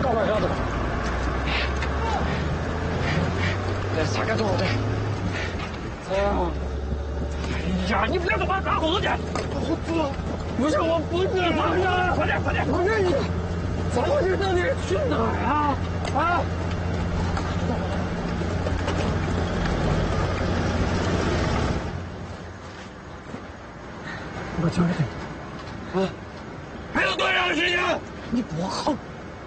搞玩笑的。这啥干做的？哎呀，你不要他妈打火去！我走，不是我不是他，快点快点！不是你，怎么去到底去哪儿啊？啊！我交给你。啊！还有多少时间？你不好。